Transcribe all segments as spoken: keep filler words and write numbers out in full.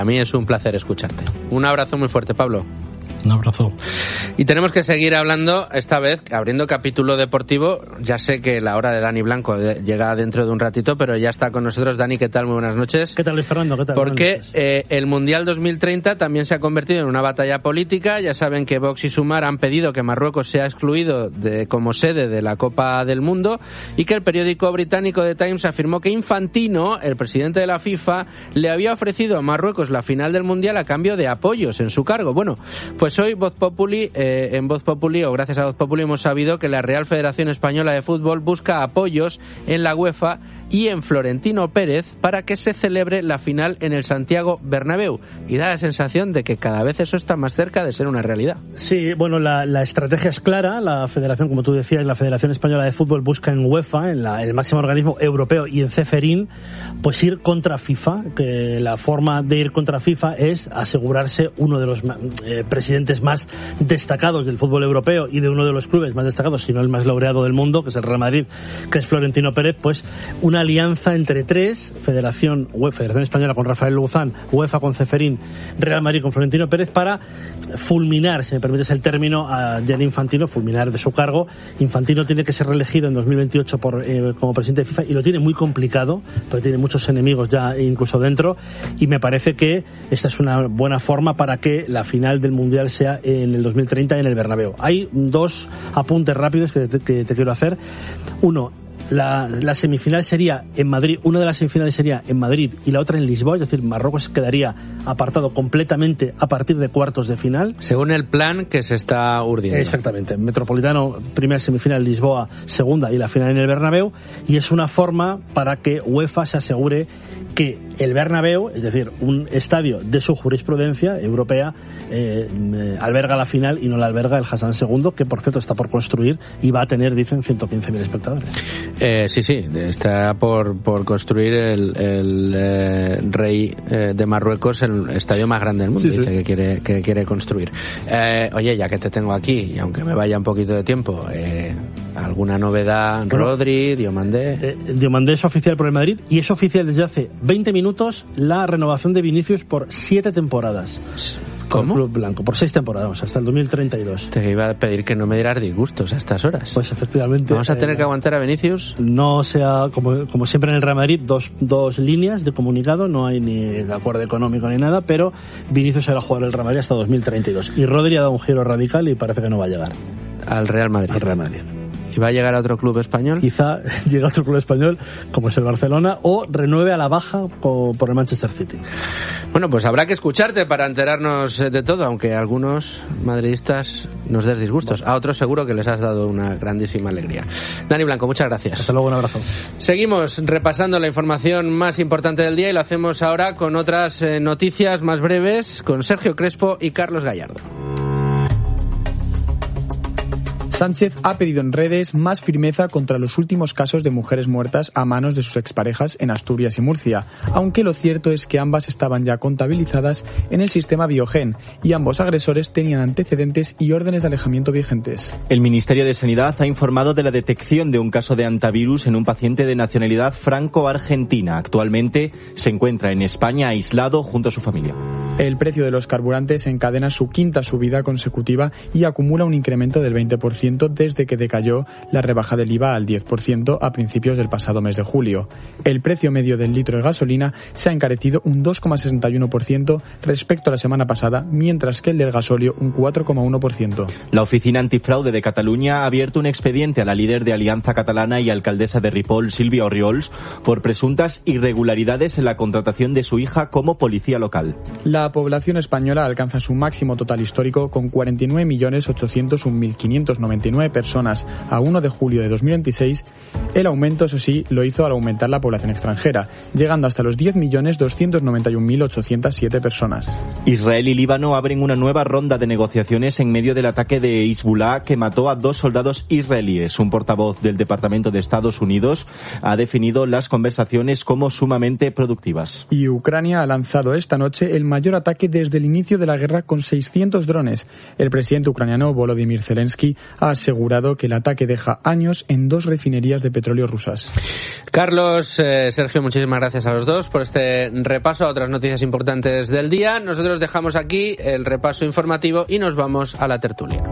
A mí es un placer escucharte. Un abrazo muy fuerte, Pablo. Un abrazo. Y tenemos que seguir hablando, esta vez, abriendo capítulo deportivo. Ya sé que la hora de Dani Blanco llega dentro de un ratito, pero ya está con nosotros. Dani, ¿qué tal? Muy buenas noches. ¿Qué tal, Luis Fernando? ¿Qué tal? Porque eh, el Mundial dos mil treinta también se ha convertido en una batalla política. Ya saben que Vox y Sumar han pedido que Marruecos sea excluido de, como sede de la Copa del Mundo, y que el periódico británico The Times afirmó que Infantino, el presidente de la FIFA, le había ofrecido a Marruecos la final del Mundial a cambio de apoyos en su cargo. Bueno, pues hoy Voz Populi, eh, en Voz Populi, o gracias a Voz Populi, hemos sabido que la Real Federación Española de Fútbol busca apoyos en la UEFA y en Florentino Pérez para que se celebre la final en el Santiago Bernabéu. Y da la sensación de que cada vez eso está más cerca de ser una realidad. Sí, bueno, la, la estrategia es clara. La federación, como tú decías, la Federación Española de Fútbol busca en UEFA, en la, el máximo organismo europeo, y en Ceferín, pues ir contra FIFA, que la forma de ir contra FIFA es asegurarse uno de los eh, presidentes más destacados del fútbol europeo y de uno de los clubes más destacados, si no el más laureado del mundo, que es el Real Madrid, que es Florentino Pérez. Pues una alianza entre tres, Federación, UEFA, Federación Española con Rafael Luzán, UEFA con Ceferín, Real Madrid con Florentino Pérez, para fulminar, si me permites el término, a Gianni Infantino, fulminar de su cargo. Infantino tiene que ser reelegido en dos mil veintiocho por, eh, como presidente de FIFA, y lo tiene muy complicado, porque tiene muchos enemigos ya incluso dentro, y me parece que esta es una buena forma para que la final del Mundial sea en el dos mil treinta en el Bernabéu. Hay dos apuntes rápidos que te, que te quiero hacer. Uno, La, la semifinal sería en Madrid, una de las semifinales sería en Madrid y la otra en Lisboa, es decir, Marruecos quedaría apartado completamente a partir de cuartos de final. Según el plan que se está urdiendo. Exactamente. Metropolitano, primera semifinal, Lisboa, segunda, y la final en el Bernabéu. Y es una forma para que UEFA se asegure que el Bernabéu, es decir, un estadio de su jurisprudencia europea, eh, eh, alberga la final y no la alberga el Hassan segundo, que por cierto está por construir y va a tener, dicen, ciento quince mil espectadores. Eh, sí, sí, está por, por construir el, el eh, rey eh, de Marruecos, el estadio más grande del mundo, sí, dice sí. que quiere que quiere construir. Eh, oye, ya que te tengo aquí, y aunque me vaya un poquito de tiempo, eh, ¿alguna novedad? Bueno, Rodri, Diomandé... Eh, Diomandé es oficial por el Madrid, y es oficial desde hace veinte minutos la renovación de Vinicius por siete temporadas. ¿Cómo? Club Blanco, por seis temporadas, hasta el dos mil treinta y dos. Te iba a pedir que no me dieras disgustos a estas horas. Pues efectivamente. ¿Vamos a tener eh, que aguantar a Vinicius? No sea, como, como siempre en el Real Madrid, dos, dos líneas de comunicado, no hay ni acuerdo económico ni nada, pero Vinicius será jugador del Real Madrid hasta dos mil treinta y dos. Y Rodri ha dado un giro radical y parece que no va a llegar. Al Real Madrid. Al Real Madrid. ¿Y va a llegar a otro club español? Quizá llegue a otro club español, como es el Barcelona, o renueve a la baja por el Manchester City. Bueno, pues habrá que escucharte para enterarnos de todo, aunque a algunos madridistas nos des disgustos. A otros seguro que les has dado una grandísima alegría. Dani Blanco, muchas gracias. Hasta luego, un abrazo. Seguimos repasando la información más importante del día, y lo hacemos ahora con otras eh, noticias más breves, con Sergio Crespo y Carlos Gallardo. Sánchez ha pedido en redes más firmeza contra los últimos casos de mujeres muertas a manos de sus exparejas en Asturias y Murcia, aunque lo cierto es que ambas estaban ya contabilizadas en el sistema Biogen y ambos agresores tenían antecedentes y órdenes de alejamiento vigentes. El Ministerio de Sanidad ha informado de la detección de un caso de antivirus en un paciente de nacionalidad franco-argentina. Actualmente se encuentra en España aislado junto a su familia. El precio de los carburantes encadena su quinta subida consecutiva y acumula un incremento del veinte por ciento desde que decayó la rebaja del I V A al diez por ciento a principios del pasado mes de julio. El precio medio del litro de gasolina se ha encarecido un dos coma sesenta y uno por ciento respecto a la semana pasada, mientras que el del gasóleo un cuatro coma uno por ciento. La Oficina Antifraude de Cataluña ha abierto un expediente a la líder de Alianza Catalana y alcaldesa de Ripoll, Sílvia Orriols, por presuntas irregularidades en la contratación de su hija como policía local. La población española alcanza su máximo total histórico con cuarenta y nueve millones ochocientos un mil quinientos noventa y nueve personas a uno de julio de dos mil veintiséis. El aumento, eso sí, lo hizo al aumentar la población extranjera, llegando hasta los diez millones doscientos noventa y un mil ochocientos siete personas. Israel y Líbano abren una nueva ronda de negociaciones en medio del ataque de Hezbollah que mató a dos soldados israelíes. Un portavoz del Departamento de Estados Unidos ha definido las conversaciones como sumamente productivas. Y Ucrania ha lanzado esta noche el mayor mayor ataque desde el inicio de la guerra con seiscientos drones. El presidente ucraniano Volodymyr Zelensky ha asegurado que el ataque deja años en dos refinerías de petróleo rusas. Carlos, eh, Sergio, muchísimas gracias a los dos por este repaso a otras noticias importantes del día. Nosotros dejamos aquí el repaso informativo y nos vamos a la tertulia.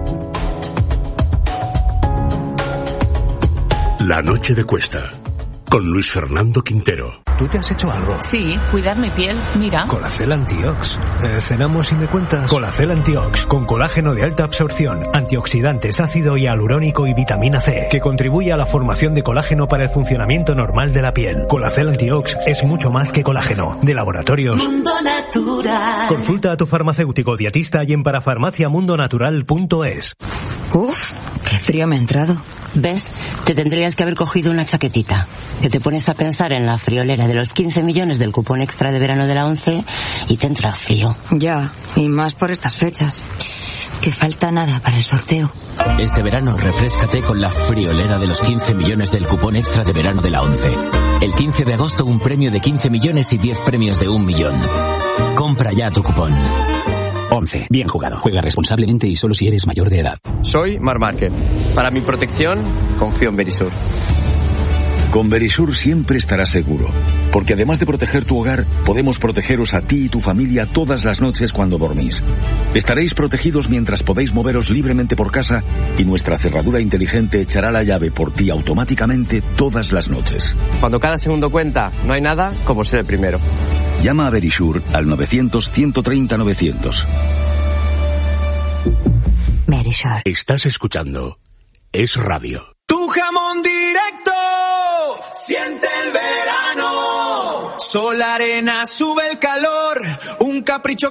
La noche de Cuesta, con Luis Fernando Quintero. ¿Tú te has hecho algo? Sí, cuidar mi piel, mira. Colacel Antiox. Eh, ¿Cenamos sin me cuentas? Colacel Antiox, con colágeno de alta absorción, antioxidantes, ácido hialurónico y vitamina C, que contribuye a la formación de colágeno para el funcionamiento normal de la piel. Colacel Antiox es mucho más que colágeno. De Laboratorios Mundo Natural. Consulta a tu farmacéutico dietista y en parafarmaciamundonatural punto es. Uf, qué frío me ha entrado. ¿Ves? Te tendrías que haber cogido una chaquetita. Que te pones a pensar en la friolera de los quince millones del cupón extra de verano de la ONCE y te entra frío. Ya, y más por estas fechas. Que falta nada para el sorteo. Este verano refréscate con la friolera de los quince millones del cupón extra de verano de la ONCE. El quince de agosto un premio de quince millones y diez premios de un millón. Compra ya tu cupón. once. Bien jugado. Juega responsablemente y solo si eres mayor de edad. Soy Mar Márquez. Para mi protección, confío en Verisur. Con Verisur siempre estarás seguro, porque además de proteger tu hogar, podemos protegeros a ti y tu familia todas las noches cuando dormís. Estaréis protegidos mientras podéis moveros libremente por casa y nuestra cerradura inteligente echará la llave por ti automáticamente todas las noches. Cuando cada segundo cuenta, no hay nada como ser el primero. Llama a Verisur al novecientos, ciento treinta, novecientos. Verisur. Estás escuchando Es Radio. Tu jamón directo, siente el verano. Sol, arena, sube el calor, un capricho